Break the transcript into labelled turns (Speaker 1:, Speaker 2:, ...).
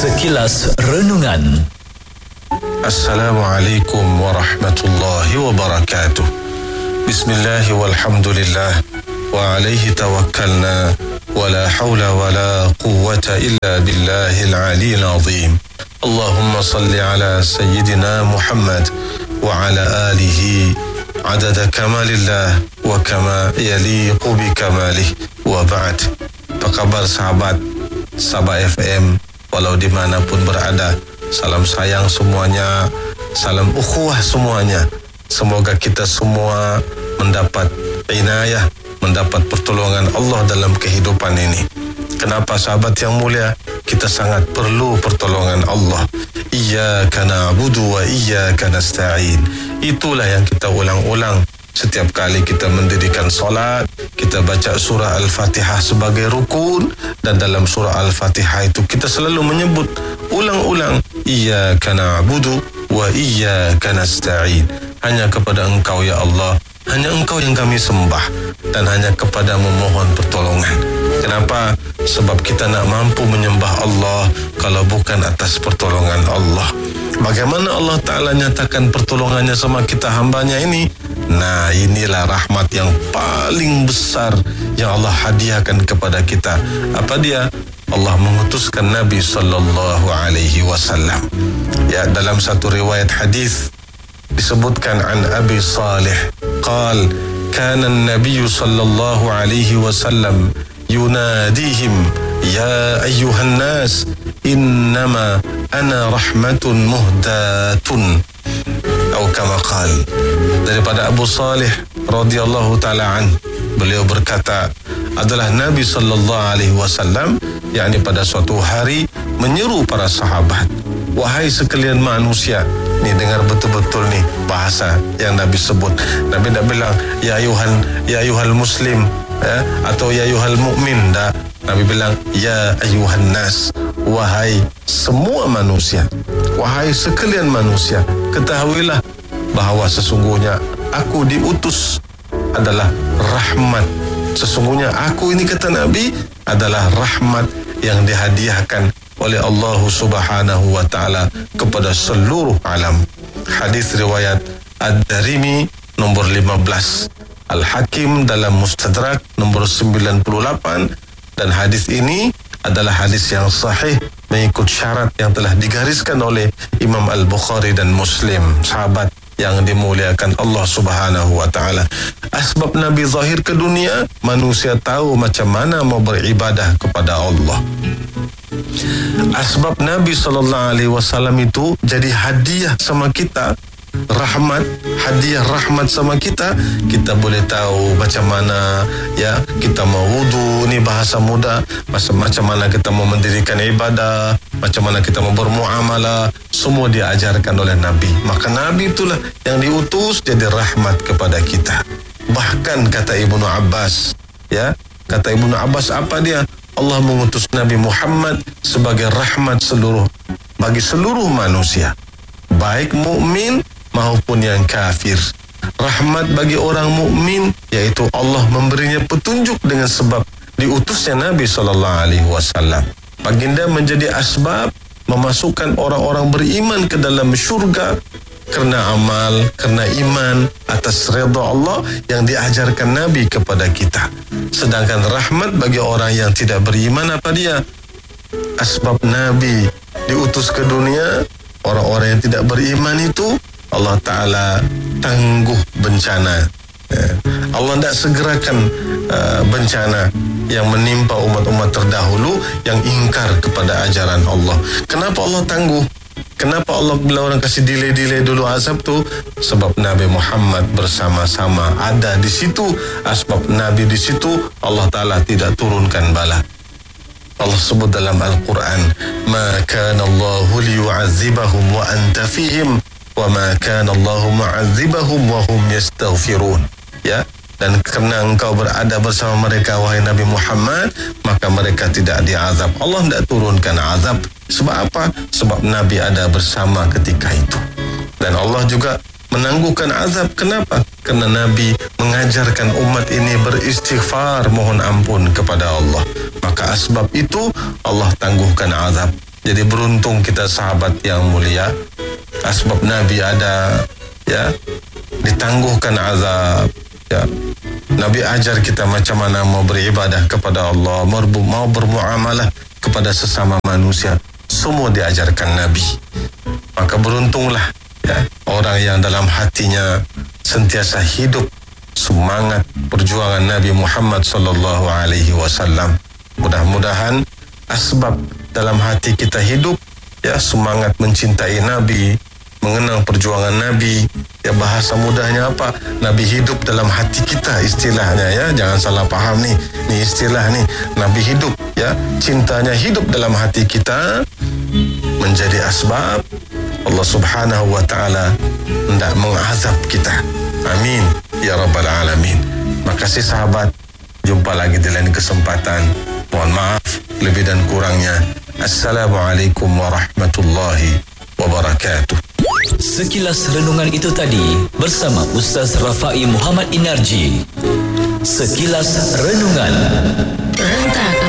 Speaker 1: Sekilas Renungan.
Speaker 2: Assalamualaikum warahmatullahi wabarakatuh. Bismillah walhamdulillah wa alaihi tawakkalna wa la hawla wa la quwwata illa billahil aliyyil azim. Allahumma salli ala sayyidina Muhammad wa ala alihi adada kamalillah wa kama yaliqu bi kamalih wa ba'd. Apa kabar sahabat Sabah FM walau dimanapun berada? Salam sayang semuanya, salam ukhuwah semuanya. Semoga kita semua mendapat inayah, mendapat pertolongan Allah dalam kehidupan ini. Kenapa sahabat yang mulia? Kita sangat perlu pertolongan Allah. Iyyaka na'budu wa iyyaka nasta'in. Itulah yang kita ulang-ulang setiap kali kita mendirikan solat. Kita baca surah Al-Fatihah sebagai rukun, dan dalam surah Al-Fatihah itu kita selalu menyebut ulang-ulang iyyaka na'budu wa iyyaka nasta'in. Hanya kepada Engkau ya Allah, hanya Engkau yang kami sembah, dan hanya kepada memohon pertolongan. Kenapa? Sebab kita nak mampu menyembah Allah kalau bukan atas pertolongan Allah. Bagaimana Allah Ta'ala nyatakan pertolongannya sama kita hambanya ini? Nah, inilah rahmat yang paling besar yang Allah hadiahkan kepada kita. Apa dia? Allah mengutuskan Nabi sallallahu alaihi wasallam. Ya, dalam satu riwayat hadis disebutkan an Abi Salih qal kana an-nabiy sallallahu alaihi wasallam yunadihim ya ayyuhan nas innama ana rahmatun muhdatun atau kama qal. Daripada Abu Salih radhiyallahu taala an, beliau berkata, adalah Nabi sallallahu alaihi wasallam yakni pada suatu hari menyeru para sahabat, wahai sekalian manusia. Ni dengar betul-betul ni bahasa yang Nabi sebut. Nabi tak bilang ya ayuhal muslim atau ya ayuhal mu'min, dah. Nabi bilang ya ayuhan nas, wahai semua manusia, wahai sekalian manusia, ketahuilah bahawa sesungguhnya aku diutus adalah rahmat. Sesungguhnya aku ini, kata Nabi, adalah rahmat yang dihadiahkan oleh Allah Subhanahu wa taala kepada seluruh alam. Hadis riwayat Ad-Darimi nombor 15, Al-Hakim dalam Mustadrak nombor 98, dan hadis ini adalah hadis yang sahih mengikut syarat yang telah digariskan oleh Imam Al-Bukhari dan Muslim. Sahabat yang dimuliakan Allah Subhanahu wa taala, asbab Nabi zahir ke dunia, manusia tahu macam mana mau beribadah kepada Allah. Asbab Nabi sallallahu alaihi wasallam itu jadi hadiah sama kita, rahmat, hadiah rahmat sama kita. Kita boleh tahu macam mana ya kita mau wudu, ni bahasa mudah, macam mana kita mau mendirikan ibadah, macam mana kita mau bermuamalah, semua diajarkan oleh Nabi. Maka Nabi itulah yang diutus jadi rahmat kepada kita. Bahkan kata Ibnu Abbas, ya, kata Ibnu Abbas apa dia? Allah mengutus Nabi Muhammad sebagai rahmat bagi seluruh manusia, baik mukmin maupun yang kafir. Rahmat bagi orang mukmin, yaitu Allah memberinya petunjuk dengan sebab diutusnya Nabi sallallahu alaihi wasallam. Baginda menjadi asbab memasukkan orang-orang beriman ke dalam syurga kerana amal, kerana iman atas redha Allah yang diajarkan Nabi kepada kita. Sedangkan rahmat bagi orang yang tidak beriman, apa dia? Asbab Nabi diutus ke dunia, orang-orang yang tidak beriman itu Allah Ta'ala tangguh bencana. Allah tidak segerakan bencana yang menimpa umat-umat terdahulu yang ingkar kepada ajaran Allah. Kenapa Allah tangguh? Kenapa Allah bila orang kasih delay dulu azab tu? Sebab Nabi Muhammad bersama-sama ada di situ. Asbab Nabi di situ, Allah Ta'ala tidak turunkan bala. Allah sebut dalam Al-Quran, ma kana Allahu liyu'adzibahum wa anta fihim wa ma kana Allahu mu'adzibahum wa hum yastaghfirun. Ya, dan kerana engkau berada bersama mereka wahai Nabi Muhammad, maka mereka tidak diazab. Allah tidak turunkan azab. Sebab apa? Sebab Nabi ada bersama ketika itu. Dan Allah juga menangguhkan azab. Kenapa? Kerana Nabi mengajarkan umat ini beristighfar, mohon ampun kepada Allah. Maka asbab itu Allah tangguhkan azab. Jadi beruntung kita sahabat yang mulia, asbab Nabi ada, ya, ditangguhkan azab, ya. Nabi ajar kita macam mana mau beribadah kepada Allah, mau bermuamalah kepada sesama manusia, semua diajarkan Nabi. Maka beruntunglah, ya, orang yang dalam hatinya sentiasa hidup semangat perjuangan Nabi Muhammad sallallahu alaihi wasallam. Mudah-mudahan asbab dalam hati kita hidup, ya, semangat mencintai Nabi, mengenang perjuangan Nabi. Ya, bahasa mudahnya apa? Nabi hidup dalam hati kita, istilahnya, ya. Jangan salah paham nih. Ni istilah nih. Nabi hidup, ya. Cintanya hidup dalam hati kita menjadi asbab Allah Subhanahu wa taala hendak mengazab kita. Amin ya rabbal alamin. Makasih sahabat. Jumpa lagi di lain kesempatan. Mohon maaf lebih dan kurangnya. Assalamualaikum warahmatullahi wabarakatuh.
Speaker 1: Sekilas renungan itu tadi bersama Ustaz Rafai Muhammad Inarji. Sekilas renungan.
Speaker 3: Rentak